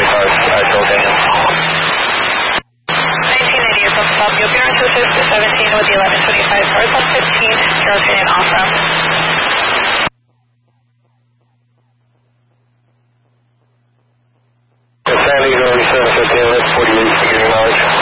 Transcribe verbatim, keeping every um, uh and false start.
cars, uh, Joel Daniels. nineteen ninety is up top. You'll be on to assist the seventeen with the eleven twenty-five cars on fifteen, Carroll Train off route. San Diego seven fifteen, that's forty-eight, getting knowledge.